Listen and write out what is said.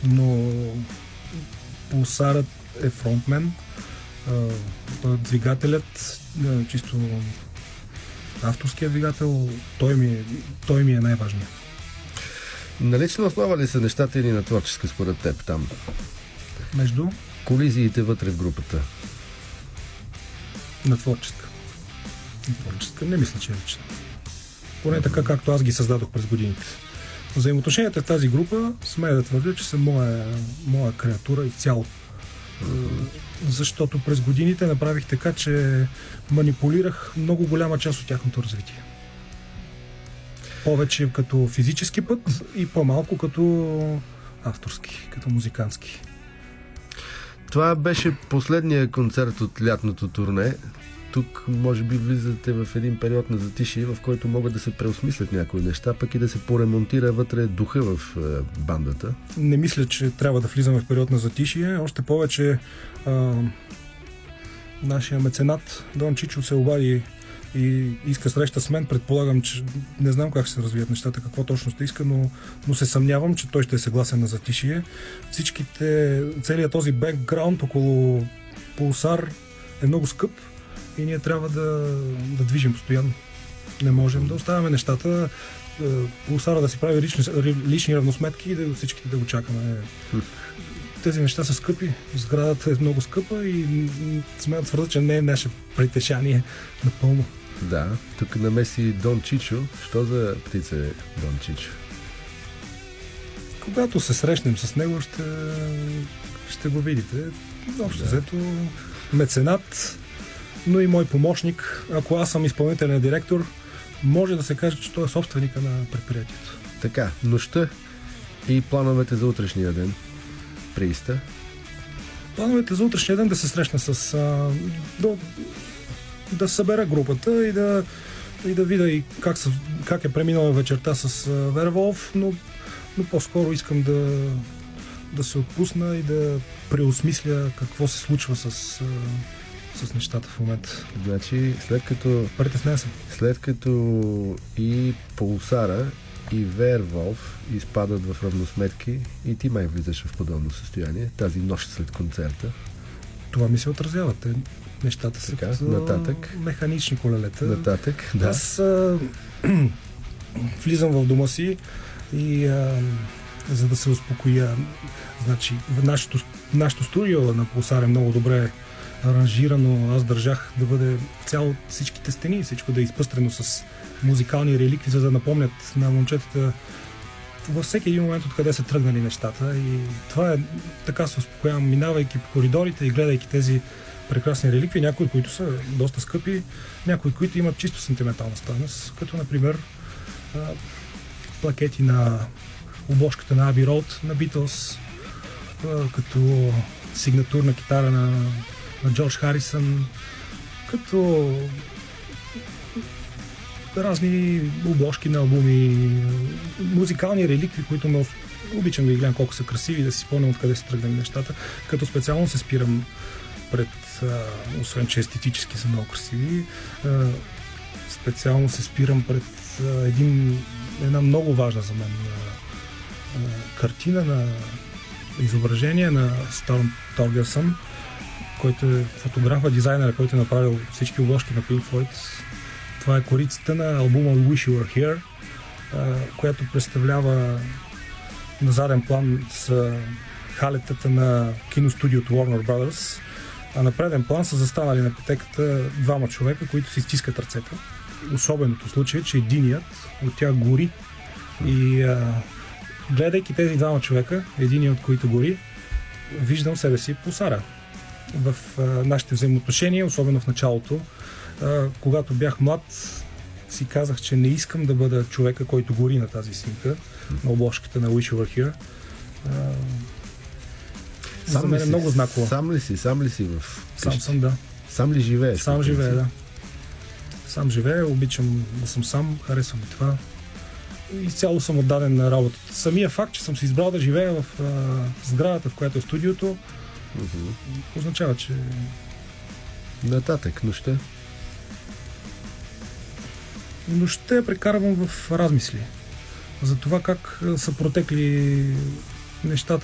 но Пулсарът е фронтмен, двигателят, чисто авторския двигател, той ми е най-важният. На лична основа ли са нещата или на творческа според теб там? Между? Колизиите вътре в групата. На творческа. Не мисля, че е лична. Поне така, както аз ги създадох през годините. Взаимоотношенията в тази група, смея да твърдя, че са моя креатура изцяло. Защото през годините направих така, че манипулирах много голяма част от тяхното развитие. Повече като физически път и по-малко като авторски, като музикантски. Това беше последния концерт от лятното турне. Тук може би влизате в един период на затишие, в който могат да се преосмислят някои неща, пък и да се поремонтира вътре духа в бандата. Не мисля, че трябва да влизаме в период на затишие. Още повече нашия меценат Дон Чичо се обади и иска среща с мен. Предполагам, че не знам как се развият нещата, какво точно ще иска, но се съмнявам, че той ще е съгласен на затишие. Целият този бекграунд около Пулсар е много скъп и ние трябва да движим постоянно. Не можем да оставяме нещата, Пулсара да си прави лични равносметки и всичките да го чакаме. Тези неща са скъпи, сградата е много скъпа и сме да твърда, че не е наше притешание напълно. Да, тук намеси Дон Чичо. Що за птица е Дон Чичо? Когато се срещнем с него, ще го видите. Общо взето меценат, но и мой помощник. Ако аз съм изпълнителен директор, може да се каже, че той е собственика на предприятието. Така, нощта и плановете за утрешния ден. Прииста. Плановете за утрешния ден да се срещна да събера групата и да видя и как е преминала вечерта с Верволф, но по-скоро искам да се отпусна и да преосмисля какво се случва с нещата в момента. Значи, притеснен съм. След като и Пулсара и Верволф изпадат в равносметки и ти май влизаш в подобно състояние тази нощ след концерта. Това ми се отразява. Нещата са нататък. Механични колелета. Нататък, да. Аз влизам в дома си и за да се успокоя, значи нашето студио на Пулсар е много добре аранжирано. Аз държах да бъде цяло всичките стени, всичко да е изпъстрено с музикални реликви, за да напомнят на момчетата във всеки един момент откъде са тръгнали нещата. И това е така, се успокоявам, минавайки по коридорите и гледайки тези прекрасни реликви, някои от които са доста скъпи, някои от които имат чисто сентиментална стойност, като например плакети на обложката на Abbey Road на Beatles, като сигнатурна китара на Джордж Харисън, като разни обложки на албуми, музикални реликви, които обичам да ги гледам колко са красиви, да си спомням откъде са тръгнали нещата, като специално се спирам пред, освен че естетически са много красиви, специално се спирам пред една много важна за мен картина на изображение на Storm Thorgerson, който е фотографа, дизайнера, който е направил всички обложки на Pink Floyd. Това е корицата на албума Wish You Were Here, която представлява на заден план с халетата на киностудиото Warner Brothers, а на преден план са застанали на пътеката двама човека, които си стискат ръцете. Особеното случай е, че единият от тях гори и гледайки тези двама човека, единият от които гори, виждам себе си Пулсара. В нашите взаимоотношения, особено в началото, когато бях млад, си казах, че не искам да бъда човека, който гори на тази снимка, на обложката на Wish You Were Here. За мен е много знаково. Сам ли си в къщи? Сам съм, да. Сам ли живееш? Сам живея, да. Сам живея, обичам да съм сам, харесвам и това. Изцяло съм отдаден на работата. Самия факт, че съм се избрал да живея в сградата, в която е студиото, означава, че... Нататък, нощта? Нощта я прекарвам в размисли за това как са протекли нещата